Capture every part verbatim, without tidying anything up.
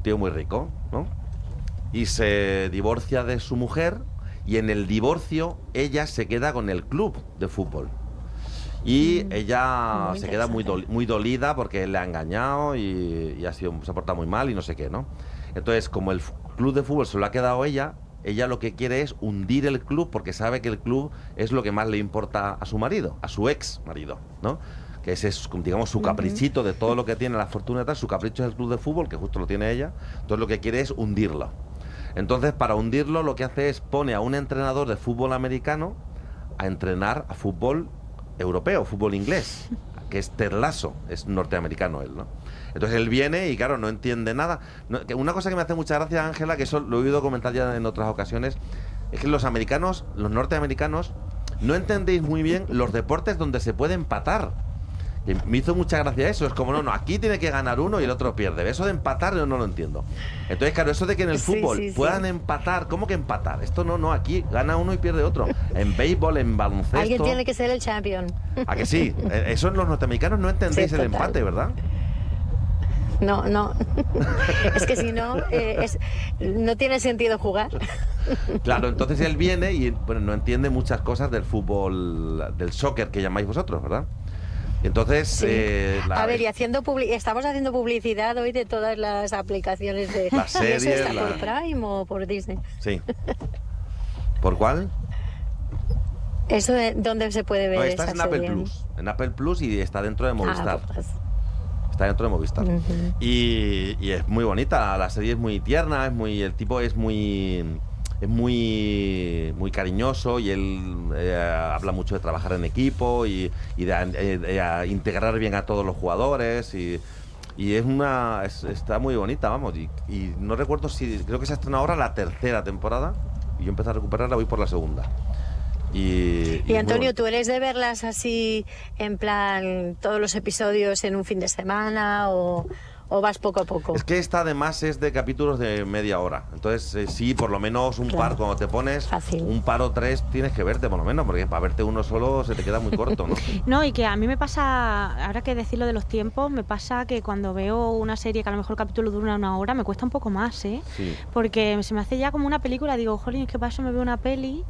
tío muy rico, ¿no? Y se divorcia de su mujer y en el divorcio ella se queda con el club de fútbol. Y Mm, ella muy se queda muy, interesante. doli- muy dolida porque él le ha engañado y, y ha sido, se ha portado muy mal y no sé qué, ¿no? Entonces, como el f- club de fútbol se lo ha quedado ella, ella lo que quiere es hundir el club porque sabe que el club es lo que más le importa a su marido, a su ex marido, ¿no? Que ese es, digamos, su Ujú. caprichito de todo lo que tiene la fortuna y tal. Su capricho es el club de fútbol, que justo lo tiene ella. Entonces, lo que quiere es hundirlo. Entonces, para hundirlo, lo que hace es pone a un entrenador de fútbol americano a entrenar a fútbol europeo, fútbol inglés, que es Ted Lasso, es norteamericano él, ¿no? Entonces él viene y, claro, no entiende nada. No, que una cosa que me hace mucha gracia, Ángela, que eso lo he oído comentar ya en otras ocasiones, es que los americanos, los norteamericanos, no entendéis muy bien los deportes donde se puede empatar. Que me hizo mucha gracia eso. Es como, no, no, aquí tiene que ganar uno y el otro pierde. Eso de empatar yo no lo entiendo. Entonces, claro, eso de que en el Sí, fútbol sí, puedan sí. empatar, ¿cómo que empatar? Esto no, no, aquí gana uno y pierde otro. En béisbol, en Alguien baloncesto. tiene que ser el champion. ¿A que sí? Eh, Eso en los norteamericanos no Sí, entendéis el total. empate, ¿verdad? No, no. Es que si no, eh, es, no tiene sentido jugar. Claro, entonces él viene y bueno, no entiende muchas cosas del fútbol, del soccer que llamáis vosotros, ¿verdad? Entonces, Sí. eh, A la, ver, y es- haciendo publi- estamos haciendo publicidad hoy de todas las aplicaciones de... las ¿Y eso series, está por la... Prime o por Disney? Sí. ¿Por cuál? ¿Eso de, dónde se puede No, ver estás esa en Apple serie? Plus. En Apple Plus y está dentro de Ah, Movistar. pues... Está dentro de Movistar. ujú. Y, y es muy bonita, la serie es muy tierna, es muy, el tipo es muy, es muy, muy cariñoso y él eh, habla mucho de trabajar en equipo y, y de, eh, de a integrar bien a todos los jugadores y, y es una, es- está muy bonita, vamos. Y, y no recuerdo si, creo que se ha estrenado ahora la tercera temporada y yo empecé a recuperarla, voy por la segunda. Y, y Y es muy Antonio, ¿tú bonita. eres de verlas así, en plan, todos los episodios en un fin de semana o, o vas poco a Es poco? que esta además es de capítulos de media hora. Entonces, eh, sí, por lo menos un par, Claro, cuando te pones fácil. un par o tres, tienes que verte por lo menos, porque para verte uno solo se te queda muy corto, ¿no? No, y que a mí me pasa, ahora que decirlo de los tiempos, me pasa que cuando veo una serie que a lo mejor el capítulo dura una hora, me cuesta un poco más, ¿eh? Sí. Porque se me hace ya como una película, digo, jolín, es que para eso me veo una peli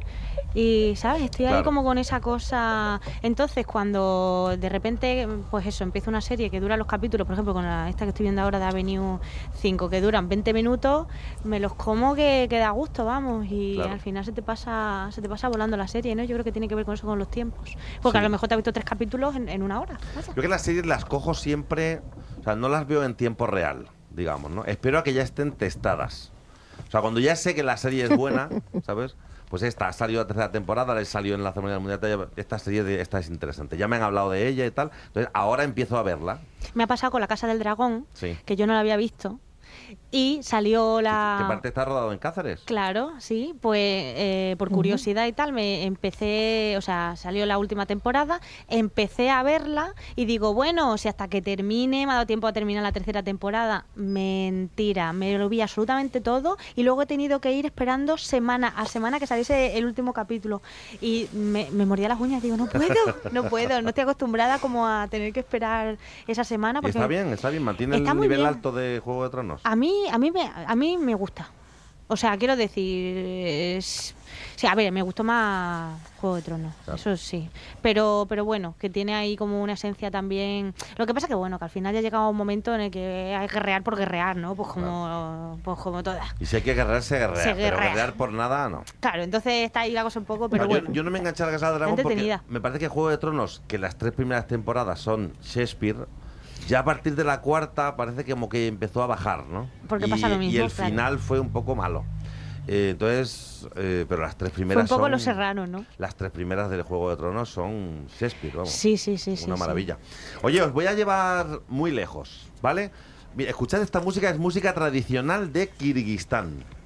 y, ¿sabes? Estoy ahí Claro. como con esa cosa. Entonces, cuando de repente, pues eso, empieza una serie que dura los capítulos, por ejemplo, con la, esta que estoy viendo ahora de Avenue cinco, que duran veinte minutos, me los como que, que da gusto, vamos, y Claro. al final se te pasa se te pasa volando la serie, ¿no? Yo creo que tiene que ver con eso, con los tiempos. Porque Sí. a lo mejor te has visto tres capítulos en, en una hora. Vaya. Yo que las series las cojo siempre, o sea, no las veo en tiempo real, digamos, ¿no? Espero a que ya estén testadas. O sea, cuando ya sé que la serie es buena, ¿sabes? Pues esta ha salido la tercera temporada, le salió en la ceremonia del mundial, esta serie de, esta es interesante. Ya me han hablado de ella y tal, entonces ahora empiezo a verla. Me ha pasado con La Casa del Dragón, Sí. que yo no la había visto, y salió ¿Qué, la... qué parte está rodado en Cáceres? Claro, sí, pues eh, por curiosidad y tal, me empecé, o sea, salió la última temporada, empecé a verla y digo, bueno, si hasta que termine, me ha dado tiempo a terminar la tercera temporada. Mentira, me lo vi absolutamente todo y luego he tenido que ir esperando semana a semana que saliese el último capítulo y me, me mordía las uñas, digo, no puedo, no puedo, no estoy acostumbrada como a tener que esperar esa semana. Y Porque está bien, está bien, mantiene Está el muy nivel bien. alto de Juego de Tronos. A mí, a mí me, a mí me gusta. O sea, quiero decir, es- sí, a ver, me gustó más Juego de Tronos, Claro. eso sí. Pero, pero bueno, que tiene ahí como una esencia también. Lo que pasa que bueno, que al final ya ha llegado un momento en el que hay que guerrear por guerrear, ¿no? Pues como, pues como todas. Y si hay que guerrear, se guerrea. Se Pero guerrea. guerrear por nada, no. Claro, entonces está ahí la cosa un poco, pero No, bueno. yo, yo no me enganché a la Casa del Dragón porque Entretenida. me parece que Juego de Tronos, que las tres primeras temporadas son Shakespeare, ya a partir de la cuarta parece que como que empezó a bajar, ¿no? Porque y, pasa lo y mismo, el claro. final fue un poco malo. Eh, entonces, eh, pero las tres Fue un primeras poco son... Los Serranos, ¿no? Las tres primeras del Juego de Tronos son Shakespeare, vamos. Sí, sí, sí, sí. Una sí. maravilla. Oye, os voy a llevar muy lejos, ¿vale? Mira, escuchad esta música, es música tradicional de Kirguistán.